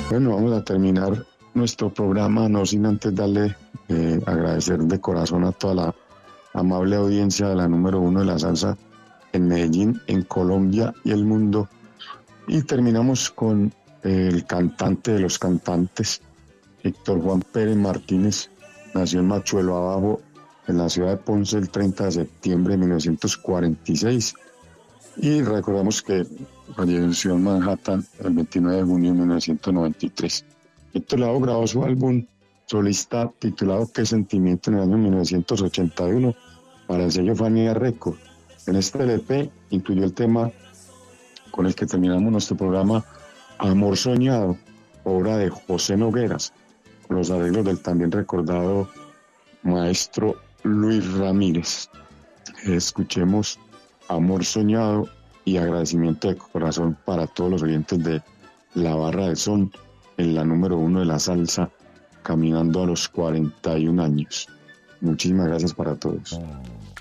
Bueno, vamos a terminar nuestro programa, no sin antes darle agradecer de corazón a toda la amable audiencia de la número uno de la salsa en Medellín, en Colombia y el mundo. Y terminamos con el cantante de los cantantes, Héctor Juan Pérez Martínez. Nació en Machuelo Abajo, en la ciudad de Ponce, el 30 de septiembre de 1946. Y recordamos que falleció en Manhattan el 29 de junio de 1993. Héctor Lavoe grabó su álbum solista titulado Qué Sentimiento en el año 1981 para el sello Fania Record. En este LP incluyó el tema con el que terminamos nuestro programa, Amor Soñado, obra de José Nogueras, con los arreglos del también recordado maestro Luis Ramírez. Escuchemos Amor Soñado y agradecimiento de corazón para todos los oyentes de La Barra de Son, en la número uno de la salsa, caminando a los 41 años. Muchísimas gracias para todos.